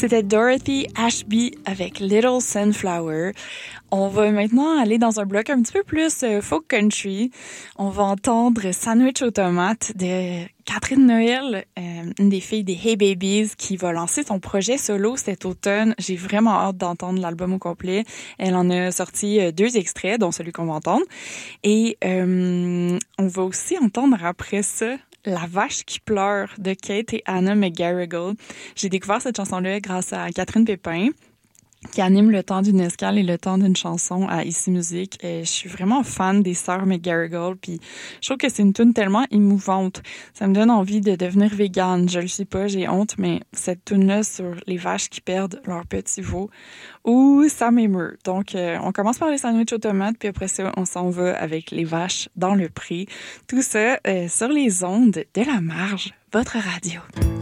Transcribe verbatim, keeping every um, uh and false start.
C'était Dorothy Ashby avec Little Sunflower. On va maintenant aller dans un bloc un petit peu plus euh, folk country. On va entendre Sandwich aux tomates de Catherine Noël, euh, une des filles des Hey Babies, qui va lancer son projet solo cet automne. J'ai vraiment hâte d'entendre l'album au complet. Elle en a sorti euh, deux extraits, dont celui qu'on va entendre. Et euh, on va aussi entendre après ça La vache qui pleure de Kate et Anna McGarrigle. J'ai découvert cette chanson-là grâce à Catherine Pépin, qui anime le temps d'une escale et le temps d'une chanson à Ici Musique. Et je suis vraiment fan des sœurs McGarrigle, puis je trouve que c'est une tune tellement émouvante. Ça me donne envie de devenir végane. Je le suis pas, j'ai honte, mais cette tune-là sur les vaches qui perdent leur petit veau, ouh, ça m'émeut. Donc, euh, on commence par les sandwichs aux tomates, puis après ça, on s'en va avec les vaches dans le pré. Tout ça euh, sur les ondes de La Marge, votre radio.